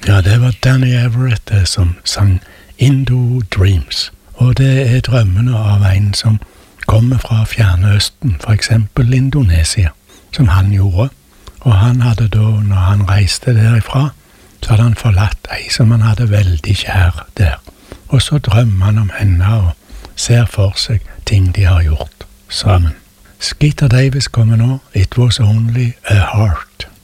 Ja, det var Danny Everett som sang Indo Dreams. Og det drømmene av en som kommer fra fjerne østen, for eksempel Indonesia, som han gjorde. Og han hadde da, når han reiste derifra, så hadde han forlatt ei som han hadde veldig kjær der. Og så drømmer han om henne og ser for seg ting de har gjort sammen. Skeeter Davis kommer nå, It Was Only a Heart.